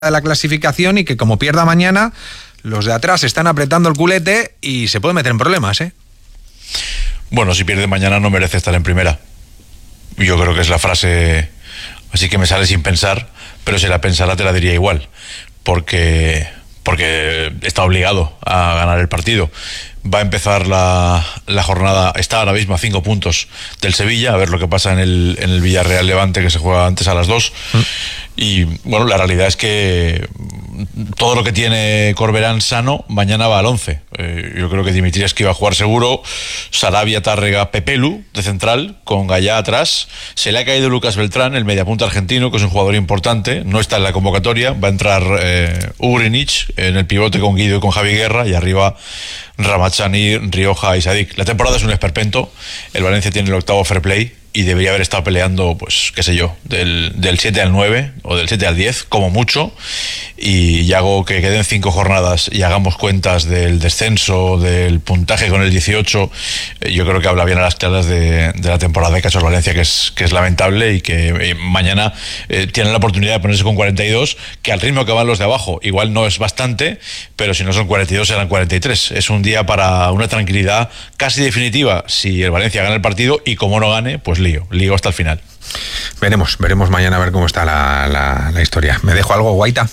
de la clasificación y que como pierda mañana, los de atrás están apretando el culete y se puede meter en problemas, ¿eh? Bueno, si pierde mañana no merece estar en primera. Yo creo que es la frase así que me sale sin pensar, pero si la pensara te la diría igual, porque está obligado a ganar el partido. Va a empezar la jornada, está ahora mismo a 5 puntos del Sevilla, a ver lo que pasa en el Villarreal Levante, que se juega antes a las 2. Y bueno, la realidad es que todo lo que tiene Corberán sano, mañana va al 11. Yo creo que Dimitrievski va a jugar seguro, Sarabia, Tárrega, Pepelu de central, con Gallá atrás. Se le ha caído Lucas Beltrán, el mediapunta argentino, que es un jugador importante, no está en la convocatoria. Va a entrar Ugrinic en el pivote con Guido y con Javi Guerra, y arriba Ramazani, Rioja y Sadik. La temporada es un esperpento. El Valencia tiene el 8º fair play y debería haber estado peleando, pues, qué sé yo, del 7 al 9 o del 7 al 10, como mucho. Y hago que queden 5 jornadas y hagamos cuentas del descenso, del puntaje con el 18. Yo creo que habla bien a las claras de la temporada de Cachorro Valencia, que es lamentable, y que mañana tienen la oportunidad de ponerse con 42, que al ritmo que van los de abajo igual no es bastante, pero si no son 42 serán 43. Es un día para una tranquilidad casi definitiva si el Valencia gana el partido, y como no gane, pues lío hasta el final. Veremos mañana a ver cómo está la historia. ¿Me dejo algo, Guaita?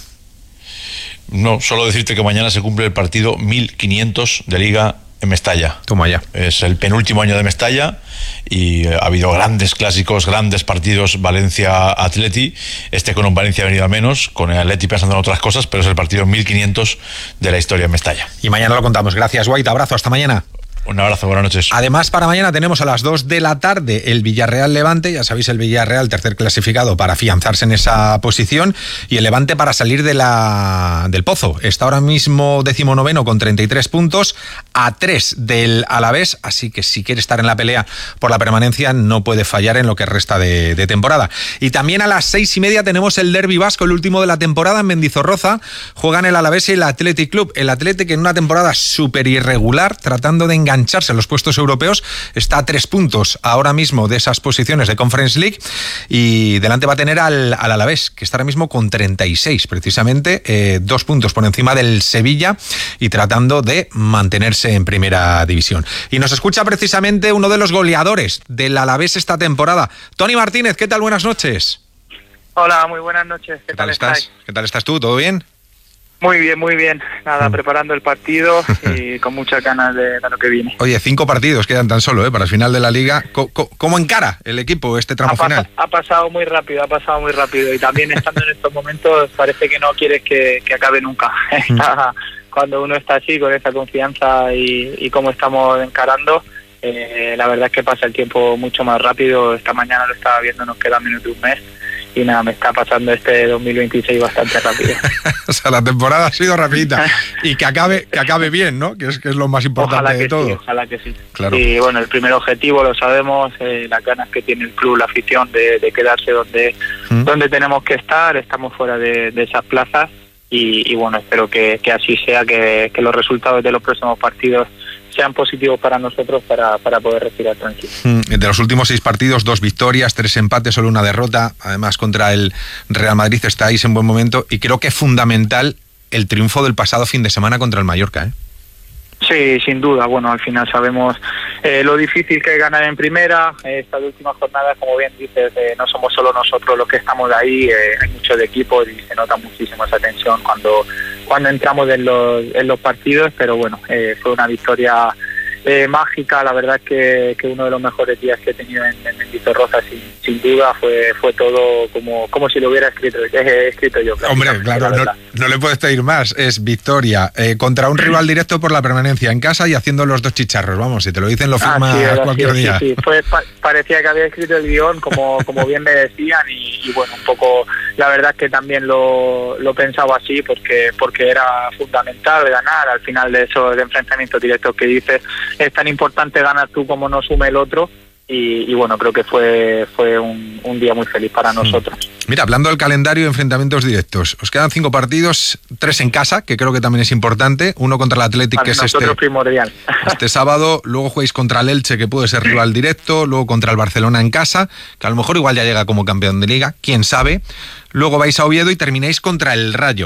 No, solo decirte que mañana se cumple el partido 1500 de Liga en Mestalla. Toma ya. Es el penúltimo año de Mestalla y ha habido grandes clásicos, grandes partidos. Valencia-Atleti, con un Valencia ha venido a menos, con el Atleti pensando en otras cosas, pero es el partido 1500 de la historia en Mestalla. Y mañana lo contamos. Gracias, Guaita. Abrazo, hasta mañana. Un abrazo, buenas noches. Además, para mañana tenemos a las 2 de la tarde el Villarreal Levante. Ya sabéis, el Villarreal, tercer clasificado, para afianzarse en esa posición, y el Levante para salir del pozo. Está ahora mismo 19º con 33 puntos, a 3 del Alavés, así que si quiere estar en la pelea por la permanencia no puede fallar en lo que resta de temporada. Y también a las 6:30 tenemos el derbi vasco, el último de la temporada en Mendizorroza. Juegan el Alavés y el Athletic Club. El Athletic, en una temporada súper irregular, tratando de engancharse en los puestos europeos, está a 3 puntos ahora mismo de esas posiciones de Conference League, y delante va a tener al Alavés, que está ahora mismo con 36, precisamente 2 puntos por encima del Sevilla, y tratando de mantenerse en primera división. Y nos escucha precisamente uno de los goleadores del Alavés esta temporada, Tony Martínez. ¿Qué tal? Buenas noches. Hola, muy buenas noches. ¿Qué tal estás? ¿Qué tal estás tú? ¿Todo bien? Muy bien. Nada, preparando el partido y con muchas ganas de lo que viene. Oye, 5 partidos quedan tan solo para el final de la Liga. ¿Cómo encara el equipo este tramo final? Ha pasado muy rápido, y también estando en estos momentos parece que no quieres que acabe nunca. Cuando uno está así, con esa confianza y cómo estamos encarando, la verdad es que pasa el tiempo mucho más rápido. Esta mañana lo estaba viendo, nos queda menos de un mes. Y nada, me está pasando 2026 bastante rápido. O sea, la temporada ha sido rapidita. Y que acabe bien, ¿no? Que es lo más importante de todo. Sí, ojalá que sí. Claro. Y bueno, el primer objetivo lo sabemos, las ganas que tiene el club, la afición de quedarse donde tenemos que estar. Estamos fuera de esas plazas y bueno, espero que así sea, que los resultados de los próximos partidos sean positivos para nosotros para poder respirar tranquilo. De los últimos 6 partidos, 2 victorias, 3 empates, solo una derrota. Además, contra el Real Madrid estáis en buen momento, y creo que es fundamental el triunfo del pasado fin de semana contra el Mallorca, ¿eh? Sí, sin duda. Bueno, al final sabemos lo difícil que es ganar en primera. Estas últimas jornadas, como bien dices, no somos solo nosotros los que estamos ahí, hay muchos equipos y se nota muchísimo esa tensión cuando entramos en los partidos, pero bueno, fue una victoria mágica. La verdad es que uno de los mejores días que he tenido en Mendizorroza, sin duda, fue todo como si lo hubiera escrito yo. Hombre, claro, no le puedes pedir más. Es victoria contra un rival directo por la permanencia en casa y haciendo los 2 chicharros. Vamos, si te lo dicen lo firma cualquier día. Sí. Parecía que había escrito el guión, como bien me decían, y bueno, un poco, la verdad es que también lo pensaba así, porque era fundamental ganar. Al final de esos enfrentamientos directos que dices, es tan importante ganar tú como no sume el otro, y bueno, creo que fue un día muy feliz para nosotros. Mira, hablando del calendario de enfrentamientos directos, os quedan 5 partidos, 3 en casa, que creo que también es importante, uno contra el Athletic, que es primordial. Este sábado, luego jugáis contra el Elche, que puede ser rival directo, luego contra el Barcelona en casa, que a lo mejor igual ya llega como campeón de liga, quién sabe, luego vais a Oviedo y termináis contra el Rayo.